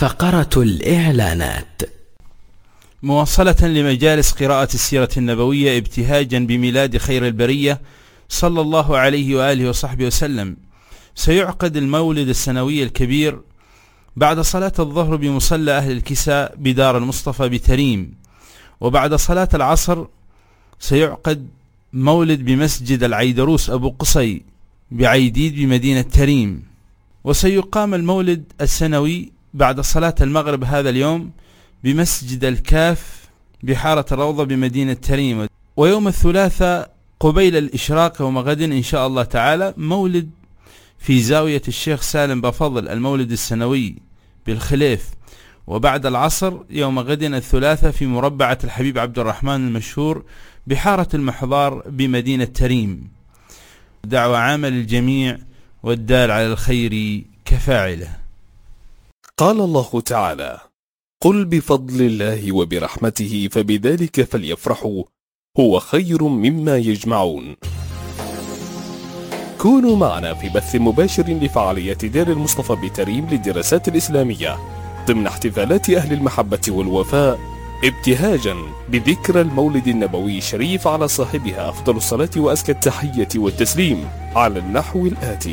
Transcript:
فقرة الإعلانات. مواصلة لمجالس قراءة السيرة النبوية ابتهاجا بميلاد خير البرية صلى الله عليه وآله وصحبه وسلم، سيعقد المولد السنوي الكبير بعد صلاة الظهر بمصلى أهل الكساء بدار المصطفى بتريم، وبعد صلاة العصر سيعقد مولد بمسجد العيدروس أبو قصي بعيديد بمدينة تريم، وسيقام المولد السنوي بعد صلاة المغرب هذا اليوم بمسجد الكاف بحارة الروضة بمدينة تريم. ويوم الثلاثاء قبيل الإشراق يوم غد إن شاء الله تعالى مولد في زاوية الشيخ سالم بفضل، المولد السنوي بالخليف. وبعد العصر يوم غد الثلاثاء في مربعة الحبيب عبد الرحمن المشهور بحارة المحضار بمدينة تريم. دعوة عامة للجميع، والدال على الخير كفاعله. قال الله تعالى: قل بفضل الله وبرحمته فبذلك فليفرحوا هو خير مما يجمعون. كونوا معنا في بث مباشر لفعالية دار المصطفى بتريم للدراسات الإسلامية ضمن احتفالات أهل المحبة والوفاء، ابتهاجا بذكرى المولد النبوي الشريف على صاحبها أفضل الصلاة وأزكى التحية والتسليم على النحو الآتي: